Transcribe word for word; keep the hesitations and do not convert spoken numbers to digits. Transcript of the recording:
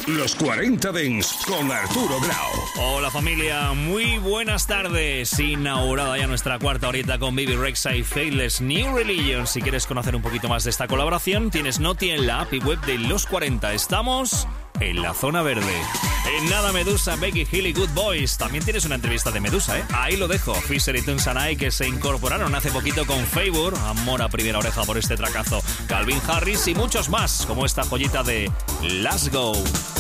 Los cuarenta Dance con Arturo Grau. Hola familia, muy buenas tardes. Inaugurada ya nuestra cuarta horita con Bebe Rexha y Faithless New Religion. Si quieres conocer un poquito más de esta colaboración, tienes Noti en la app y web de Los cuarenta. Estamos en la zona verde. En nada, Medusa, Becky Hill y Good Boys. También tienes una entrevista de Medusa, ¿eh? Ahí lo dejo. Fisher y Tunsanai, que se incorporaron hace poquito con Favor. Amor a primera oreja por este tracazo. Calvin Harris y muchos más, como esta joyita de Let's Go.